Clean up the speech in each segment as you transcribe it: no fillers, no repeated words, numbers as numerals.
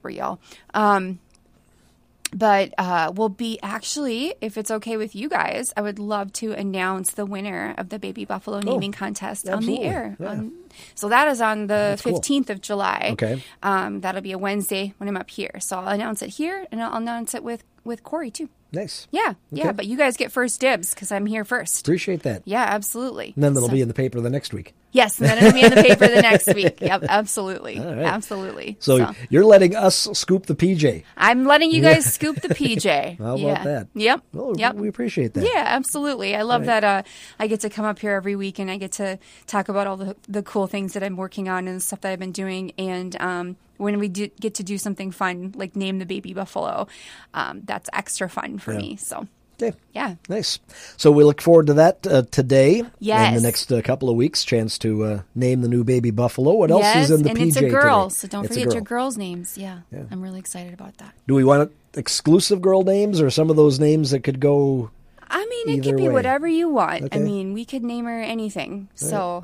for y'all. But we'll be actually, if it's okay with you guys, I would love to announce the winner of the Baby Buffalo naming contest on the air. Yeah. So that is on the That's 15th of July. Okay. That'll be a Wednesday when I'm up here. So I'll announce it here, and I'll announce it with Corey, too. Nice. Yeah, yeah, but you guys get first dibs because I'm here first. Appreciate that. Yeah, absolutely. And then it'll be in the paper the next week. Yes, and then it'll be in the paper the next week. Yep, absolutely. All right. Absolutely. So you're letting us scoop the PJ. I'm letting you guys scoop the PJ. How about that? Yep. Well, yep. We appreciate that. Yeah, absolutely. I love that I get to come up here every week and I get to talk about all the cool things that I'm working on and the stuff that I've been doing. And when we get to do something fun, like name the baby buffalo, that's extra fun for me. So. Okay. Yeah. Nice. So we look forward to that today. Yes. And the next couple of weeks, chance to name the new baby buffalo. What else is in the PJ and it's a girl, today? so don't forget your girls' names. Yeah. I'm really excited about that. Do we want exclusive girl names or some of those names that could go I mean, it could be whatever you want. Okay. I mean, we could name her anything. So,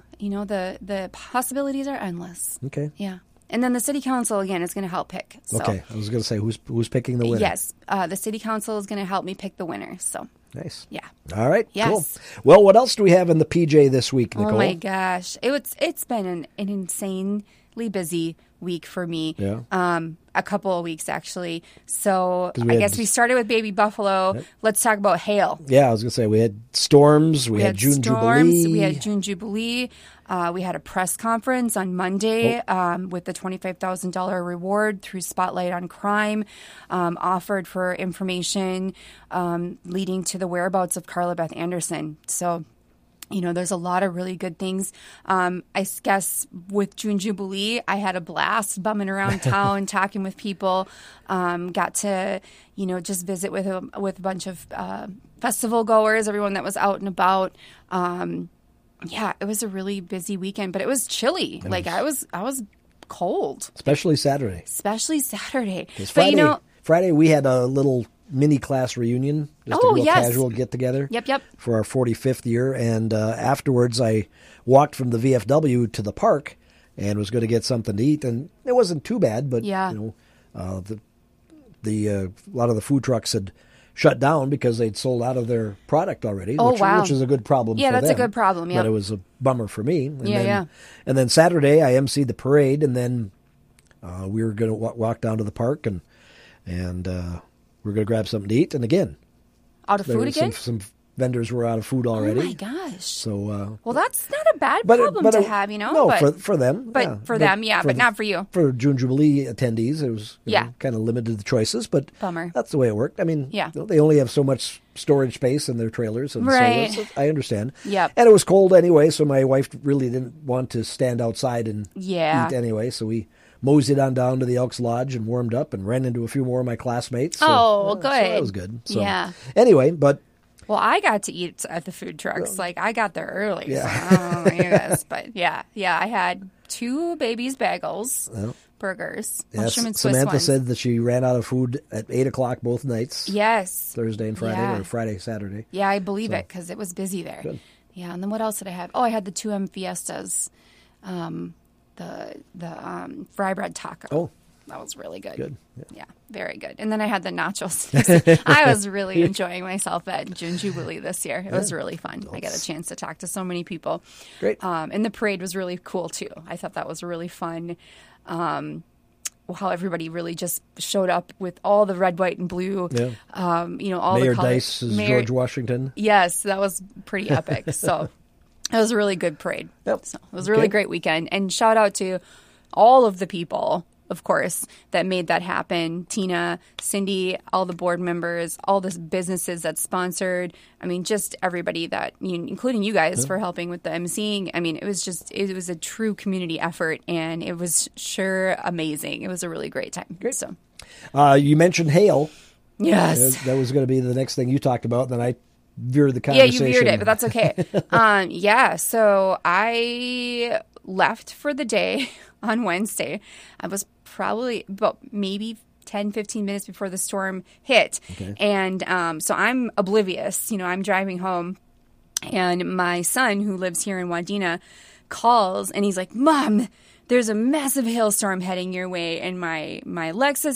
the possibilities are endless. Okay. Yeah. And then the city council, again, is going to help pick. So. Okay. I was going to say, who's picking the winner? Yes. The city council is going to help me pick the winner. So. Nice. Yeah. All right. Yes. Cool. Well, what else do we have in the PJ this week, Nicole? Oh, my gosh. It's been an insanely busy week for me. Yeah. A couple of weeks, actually. So I guess we started with Baby Buffalo. Yep. Let's talk about hail. Yeah, I was going to say, we had storms. We had June Jubilee. We had June Jubilee. We had a press conference on Monday with the $25,000 reward through Spotlight on Crime offered for information leading to the whereabouts of Carla Beth Anderson. So, there's a lot of really good things. I guess with June Jubilee, I had a blast bumming around town, talking with people. Got to, just visit with a bunch of festival goers, everyone that was out and about. Yeah, it was a really busy weekend, but it was chilly. I was cold. Especially Saturday. But Friday we had a little mini class reunion, just a real casual get together. Yep. For our 45th year, and afterwards I walked from the VFW to the park and was going to get something to eat, and it wasn't too bad, but a lot of the food trucks had shut down because they'd sold out of their product already. Which is a good problem. Yeah, for that's them, a good problem. Yeah, but it was a bummer for me. And And then Saturday I emceed the parade, and then we were going to walk down to the park and we're going to grab something to eat. And again, out of food again? Some vendors were out of food already. Oh, my gosh. So, well, that's not a bad problem to have, No, for them. But for them, but not for you. For June Jubilee attendees, it was kind of limited the choices, but bummer. That's the way it worked. I mean, they only have so much storage space in their trailers. And right. So I understand. Yep. And it was cold anyway, so my wife really didn't want to stand outside and eat anyway, so we moseyed on down to the Elks Lodge and warmed up and ran into a few more of my classmates. So, good. So that was good. So, yeah. Anyway, but... Well, I got to eat at the food trucks. I got there early. Yeah. So I don't know about you guys, but yeah, I had 2 Baby's Bagels, burgers, mushroom and Swiss Samantha ones. said that she ran out of food at 8 o'clock both nighs. Yes. Thursday and Friday, or Friday, Saturday. Yeah, I believe it because it was busy there. Good. Yeah, and then what else did I have? Oh, I had the 2M Fiestas, the fry bread taco. Oh. That was really good. Good. Yeah, very good. And then I had the nachos. I was really enjoying myself at June Jubilee this year. It was really fun. I got a chance to talk to so many people. Great. And the parade was really cool, too. I thought that was really fun. How everybody really just showed up with all the red, white, and blue. Yeah. All Mayor the colors. Dice is George Washington. Yes, that was pretty epic. So it was a really good parade. Yep. So it was a really great weekend. And shout out to all of the people, of course, that made that happen. Tina, Cindy, all the board members, all the businesses that sponsored. I mean, just everybody that, including you guys for helping with the emceeing. I mean, it was a true community effort, and it was sure amazing. It was a really great time. Great. So, you mentioned hail. Yes. That was going to be the next thing you talked about. Then I veered the conversation. Yeah, you veered it, but that's okay. So I left for the day on Wednesday. I was probably about maybe 10, 15 minutes before the storm hit. Okay. And so I'm oblivious. I'm driving home, and my son, who lives here in Wadena, calls, and he's like, "Mom, there's a massive hailstorm heading your way." And my Lexus